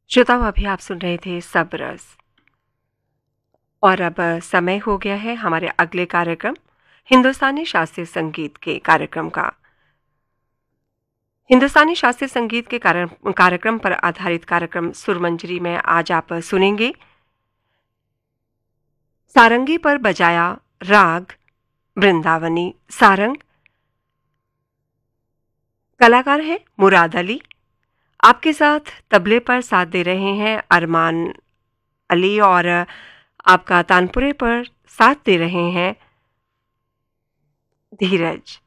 श्रोताओं, अभी आप सुन रहे थे सब रस। और अब समय हो गया है हमारे अगले कार्यक्रम हिंदुस्तानी शास्त्रीय संगीत के कार्यक्रम का। हिंदुस्तानी शास्त्रीय संगीत के कार्यक्रम पर आधारित कार्यक्रम सुरमंजरी में आज आप सुनेंगे सारंगी पर बजाया राग वृंदावनी सारंग। कलाकार हैं मुराद अली। आपके साथ तबले पर साथ दे रहे हैं अरमान अली और आपका तानपुरे पर साथ दे रहे हैं धीरज।